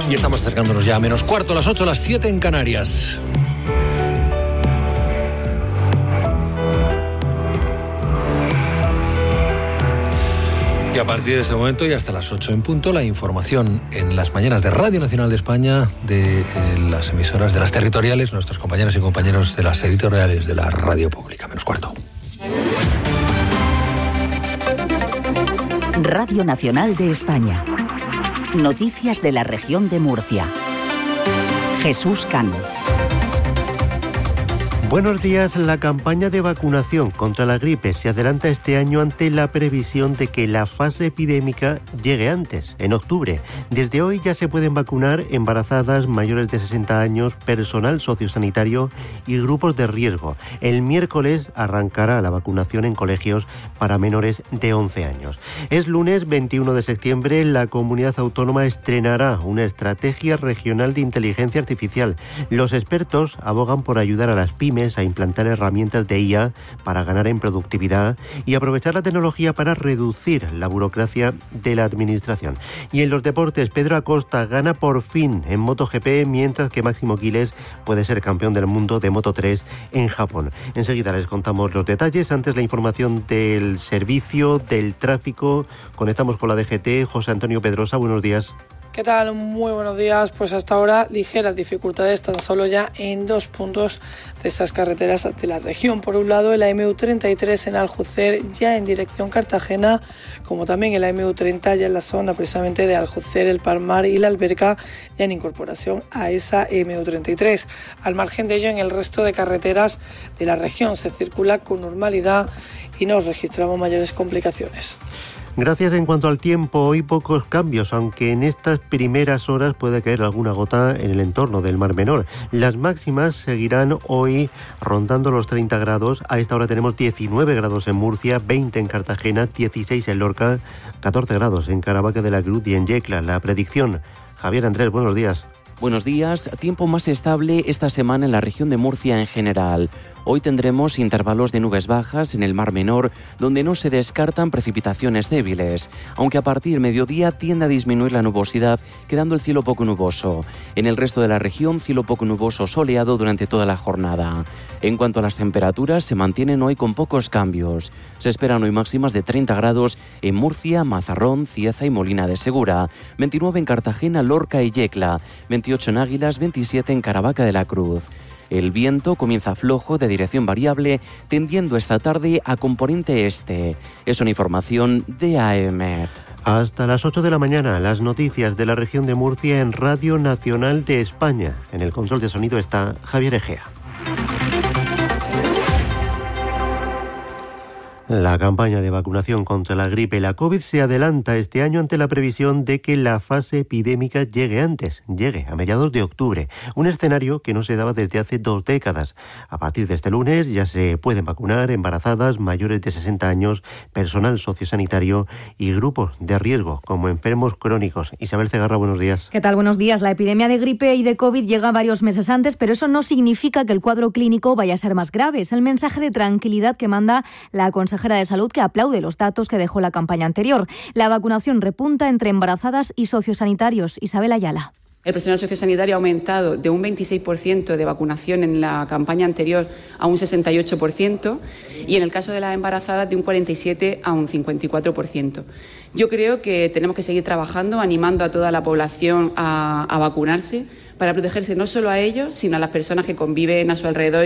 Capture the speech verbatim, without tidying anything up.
Y estamos acercándonos ya a menos cuarto, a las ocho, a las siete en Canarias. Y a partir de ese momento y hasta las ocho en punto, la información en las mañanas de Radio Nacional de España, de eh, las emisoras de las territoriales, nuestros compañeros y compañeros de las editoriales de la radio pública. Menos cuarto. Radio Nacional de España. Noticias de la región de Murcia. Jesús Cano. Buenos días. La campaña de vacunación contra la gripe se adelanta este año ante la previsión de que la fase epidémica llegue antes, en octubre. Desde hoy ya se pueden vacunar embarazadas, mayores de sesenta años, personal sociosanitario y grupos de riesgo. El miércoles arrancará la vacunación en colegios para menores de once años. Es lunes veintiuno de septiembre. La comunidad autónoma estrenará una estrategia regional de inteligencia artificial. Los expertos abogan por ayudar a las pymes a implantar herramientas de I A para ganar en productividad y aprovechar la tecnología para reducir la burocracia de la administración. Y en los deportes, Pedro Acosta gana por fin en MotoGP, mientras que Máximo Giles puede ser campeón del mundo de Moto tres en Japón. Enseguida les contamos los detalles. Antes, la información del servicio, del tráfico. Conectamos con la D G T. José Antonio Pedrosa, buenos días. ¿Qué tal? Muy buenos días. Pues hasta ahora ligeras dificultades tan solo ya en dos puntos de estas carreteras de la región. Por un lado, el A M U treinta y tres en Aljucer, ya en dirección Cartagena, como también el A M U treinta ya en la zona precisamente de Aljucer, el Palmar y la Alberca, ya en incorporación a esa A M U treinta y tres. Al margen de ello, en el resto de carreteras de la región se circula con normalidad y no registramos mayores complicaciones. Gracias. En cuanto al tiempo, hoy pocos cambios, aunque en estas primeras horas puede caer alguna gota en el entorno del Mar Menor. Las máximas seguirán hoy rondando los treinta grados. A esta hora tenemos diecinueve grados en Murcia, veinte en Cartagena, dieciséis en Lorca, catorce grados en Caravaca de la Cruz y en Yecla. La predicción. Javier Andrés, buenos días. Buenos días. Tiempo más estable esta semana en la región de Murcia en general. Hoy tendremos intervalos de nubes bajas en el Mar Menor, donde no se descartan precipitaciones débiles, aunque a partir del mediodía tiende a disminuir la nubosidad, quedando el cielo poco nuboso. En el resto de la región, cielo poco nuboso soleado durante toda la jornada. En cuanto a las temperaturas, se mantienen hoy con pocos cambios. Se esperan hoy máximas de treinta grados en Murcia, Mazarrón, Cieza y Molina de Segura, veintinueve en Cartagena, Lorca y Yecla, veintiocho en Águilas, veintisiete en Caravaca de la Cruz. El viento comienza flojo de dirección variable, tendiendo esta tarde a componente este. Es una información de A E M E T. Hasta las ocho de la mañana, las noticias de la región de Murcia en Radio Nacional de España. En el control de sonido está Javier Egea. La campaña de vacunación contra la gripe y la COVID se adelanta este año ante la previsión de que la fase epidémica llegue antes, llegue a mediados de octubre, un escenario que no se daba desde hace dos décadas. A partir de este lunes ya se pueden vacunar embarazadas, mayores de sesenta años, personal sociosanitario y grupos de riesgo como enfermos crónicos. Isabel Cegarra, buenos días. ¿Qué tal? Buenos días. La epidemia de gripe y de COVID llega varios meses antes, pero eso no significa que el cuadro clínico vaya a ser más grave. Es el mensaje de tranquilidad que manda la consejera de Salud, que aplaude los datos que dejó la campaña anterior. La vacunación repunta entre embarazadas y sociosanitarios. Isabel Ayala. El personal sociosanitario ha aumentado de un veintiséis por ciento de vacunación en la campaña anterior a un sesenta y ocho por ciento y en el caso de las embarazadas de un cuarenta y siete por ciento a un cincuenta y cuatro por ciento. Yo creo que tenemos que seguir trabajando, animando a toda la población a, a vacunarse para protegerse no solo a ellos, sino a las personas que conviven a su alrededor